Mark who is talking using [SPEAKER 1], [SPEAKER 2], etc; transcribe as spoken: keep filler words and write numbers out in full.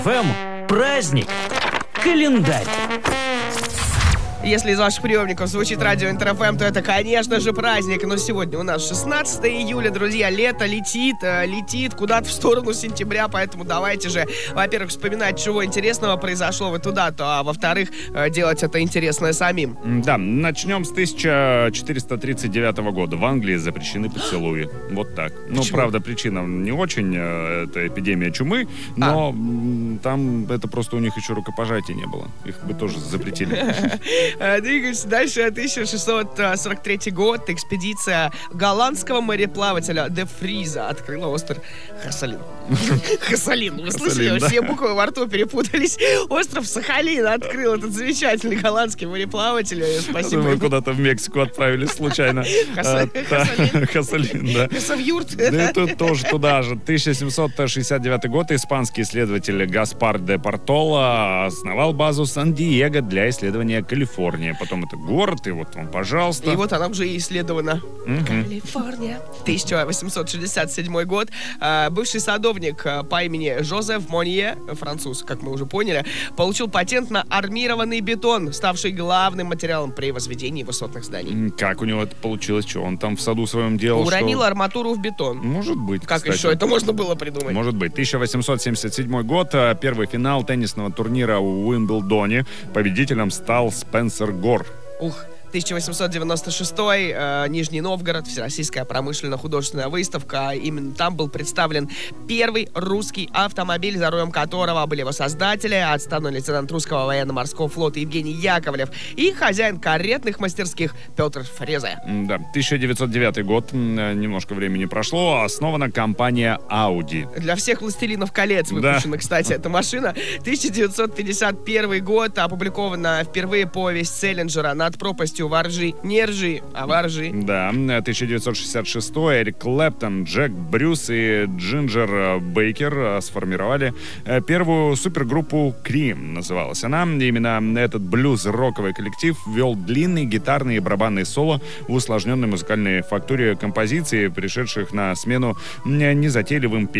[SPEAKER 1] эф эм праздник. Календарь.
[SPEAKER 2] Если из ваших приемников звучит радио Интер-ФМ, то это, конечно же, праздник. Но сегодня у нас шестнадцатое июля, друзья. Лето летит, э, летит куда-то в сторону сентября. Поэтому давайте же, во-первых, вспоминать, чего интересного произошло вот туда-то, а во-вторых, э, делать это интересное самим.
[SPEAKER 3] Да, начнем с тысяча четыреста тридцать девятого года. В Англии запрещены поцелуи. Вот так. Ну,
[SPEAKER 2] Почему?
[SPEAKER 3] правда, причина не очень. э, Это эпидемия чумы. Но м, там это просто у них еще рукопожатия не было. Их бы тоже запретили.
[SPEAKER 2] Э, Двигаемся дальше. тысяча шестьсот сорок третий год. Экспедиция голландского мореплавателя Де Фриза открыла остров Хасалин. Хасалин. Вы слышали?
[SPEAKER 3] Хасалин, да.
[SPEAKER 2] Все буквы во рту перепутались. Остров Сахалин открыл этот замечательный голландский мореплаватель. Спасибо
[SPEAKER 3] Мы
[SPEAKER 2] ему.
[SPEAKER 3] куда-то в Мексику отправились случайно.
[SPEAKER 2] Хаса-
[SPEAKER 3] А, та-
[SPEAKER 2] Хасалин.
[SPEAKER 3] Хасалин, да.
[SPEAKER 2] Хасавюрт.
[SPEAKER 3] Да и тут тоже туда же. тысяча семьсот шестьдесят девятый год. Испанский исследователь Гаспар де Портола основал базу Сан-Диего для исследования Калифорнии. Потом это город, и вот вам, пожалуйста.
[SPEAKER 2] И вот она уже и исследована.
[SPEAKER 3] Мгм.
[SPEAKER 2] Калифорния. тысяча восемьсот шестьдесят седьмой год. Э, Бывший садовник э, по имени Жозеф Монье, француз, как мы уже поняли, получил патент на армированный бетон, ставший главным материалом при возведении высотных зданий.
[SPEAKER 3] М, Как у него это получилось? Что он там в саду своем делал?
[SPEAKER 2] Уронил
[SPEAKER 3] что-
[SPEAKER 2] арматуру в бетон.
[SPEAKER 3] Может быть,
[SPEAKER 2] Как
[SPEAKER 3] кстати.
[SPEAKER 2] еще это можно было придумать?
[SPEAKER 3] Может быть. тысяча восемьсот семьдесят седьмой год. э, Первый финал теннисного турнира в Уимблдоне. Победителем стал Спенсер Гор.
[SPEAKER 2] Ух. тысяча восемьсот девяносто шестой, э, Нижний Новгород, Всероссийская промышленно-художественная выставка. Именно там был представлен первый русский автомобиль, за рулем которого были его создатели, отставной лейтенант русского военно-морского флота Евгений Яковлев и хозяин каретных мастерских Петр Фрезе.
[SPEAKER 3] М, Да, тысяча девятьсот девятый год. М, э, Немножко времени прошло. Основана компания Audi.
[SPEAKER 2] Для всех «Властелинов колец»
[SPEAKER 3] Да.
[SPEAKER 2] выпущена, кстати, эта машина. тысяча девятьсот пятьдесят первый год. Опубликована впервые повесть Селлинджера «Над пропастью во ржи». Не ржи, а во ржи.
[SPEAKER 3] Да, тысяча девятьсот шестьдесят шестой. Эрик Клэптон, Джек Брюс и Джинджер э, Бейкер э, сформировали э, первую супергруппу Cream, называлась она. Именно этот блюз-роковый коллектив вел длинные гитарные и барабанные соло в усложненной музыкальной фактуре композиции, пришедших на смену м, незатейливым песням.